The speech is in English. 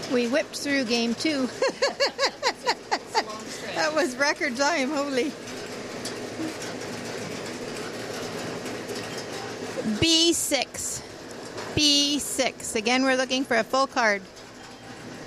We whipped through game 2. That was record time, holy. B6. B6. Again, we're looking for a full card.